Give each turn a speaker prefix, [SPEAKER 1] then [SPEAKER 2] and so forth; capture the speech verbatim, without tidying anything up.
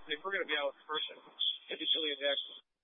[SPEAKER 1] think we're going to be out with the person. It's Julian Jackson.